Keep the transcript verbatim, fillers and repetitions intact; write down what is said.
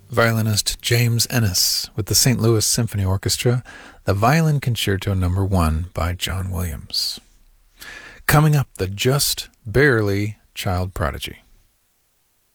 violinist James Ennis with the Saint Louis Symphony Orchestra, the Violin Concerto Number One by John Williams. Coming up, the Just Barely Child Prodigy.